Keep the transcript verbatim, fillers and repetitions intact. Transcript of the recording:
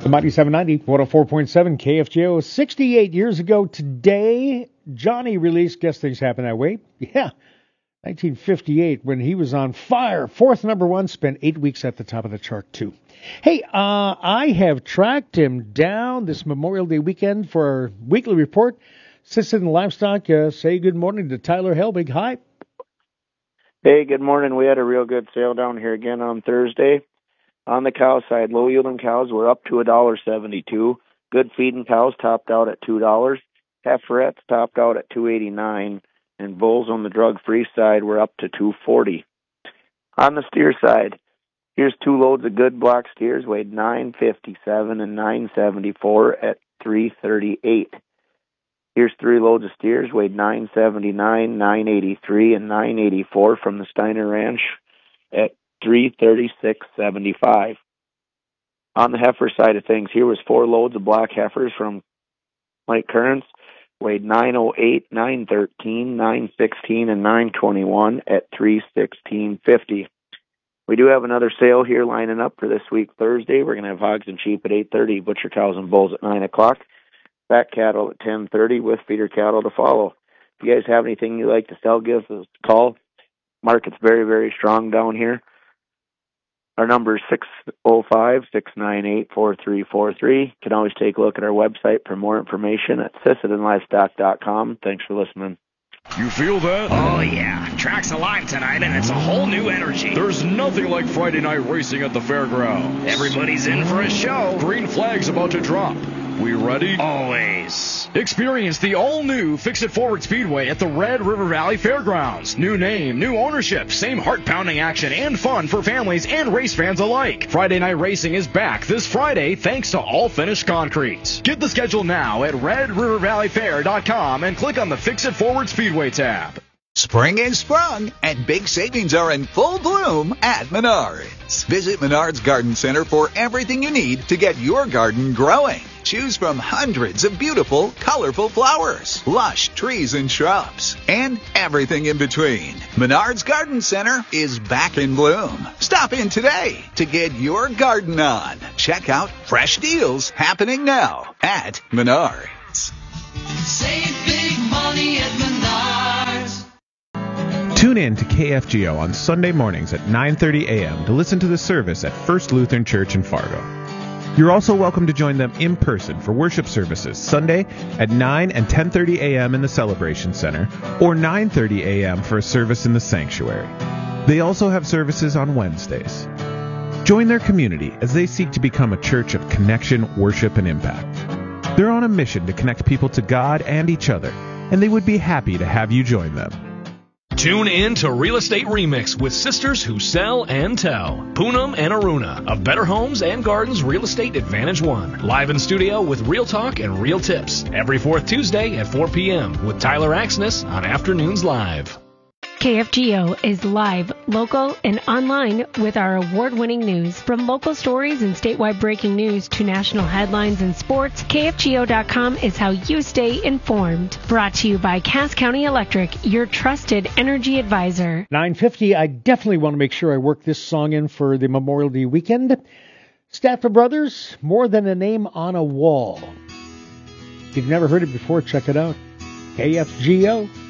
The Mighty seven ninety, one oh four point seven K F G O. sixty-eight years ago today, Johnny released Guess Things Happen That Way. Yeah, nineteen fifty-eight, when he was on fire. Fourth number one, spent eight weeks at the top of the chart, too. Hey, uh, I have tracked him down this Memorial Day weekend for our weekly report. Sisseton Livestock, uh, say good morning to Tyler Helbig. Hi. Hey, good morning. We had a real good sale down here again on Thursday. On the cow side, low-yielding cows were up to one dollar seventy-two. Good feeding cows topped out at two dollars. Heiferettes topped out at two dollars and eighty-nine cents. And bulls on the drug-free side were up to two dollars and forty cents. On the steer side, here's two loads of good block steers, weighed nine fifty-seven and nine seventy-four at three thirty-eight. Here's three loads of steers, weighed nine seventy-nine, nine eighty-three, and nine eighty-four from the Steiner Ranch at three thirty-six seventy-five. On the heifer side of things, here was four loads of black heifers from Mike Currents, weighed nine oh eight, nine thirteen, nine sixteen, and nine twenty-one at three sixteen fifty. We do have another sale here lining up for this week, Thursday. We're going to have hogs and sheep at eight thirty, butcher cows and bulls at nine o'clock, fat cattle at ten thirty, with feeder cattle to follow. If you guys have anything you'd like to sell, give us a call. Market's very, very strong down here. Our number is six oh five, six nine eight, four three four three. You can always take a look at our website for more information at sisseton livestock dot com. Thanks for listening. You feel that? Oh, yeah. Track's alive tonight, and it's a whole new energy. There's nothing like Friday night racing at the fairgrounds. Everybody's in for a show. Green flag's about to drop. We ready? Always. Experience the all-new Fix-It Forward Speedway at the Red River Valley Fairgrounds. New name, new ownership, same heart-pounding action and fun for families and race fans alike. Friday night racing is back this Friday thanks to All Finish Concrete. Get the schedule now at red river valley fair dot com and click on the Fix-It Forward Speedway tab. Spring is sprung, and big savings are in full bloom at Menards. Visit Menards Garden Center for everything you need to get your garden growing. Choose from hundreds of beautiful, colorful flowers, lush trees and shrubs, and everything in between. Menards Garden Center is back in bloom. Stop in today to get your garden on. Check out fresh deals happening now at Menards. Save big money at Menards. Tune in to K F G O on Sunday mornings at nine thirty a.m. to listen to the service at First Lutheran Church in Fargo. You're also welcome to join them in person for worship services Sunday at nine and ten thirty a.m. in the Celebration Center, or nine thirty a.m. for a service in the sanctuary. They also have services on Wednesdays. Join their community as they seek to become a church of connection, worship, and impact. They're on a mission to connect people to God and each other, and they would be happy to have you join them. Tune in to Real Estate Remix with sisters who sell and tell. Poonam and Aruna of Better Homes and Gardens Real Estate Advantage One. Live in studio with real talk and real tips. Every fourth Tuesday at four p.m. with Tyler Axness on Afternoons Live. K F G O is live, local, and online with our award-winning news. From local stories and statewide breaking news to national headlines and sports, K F G O dot com is how you stay informed. Brought to you by Cass County Electric, your trusted energy advisor. nine fifty, I definitely want to make sure I work this song in for the Memorial Day weekend. Stafford Brothers, More Than a Name on a Wall. If you've never heard it before, check it out. K F G O.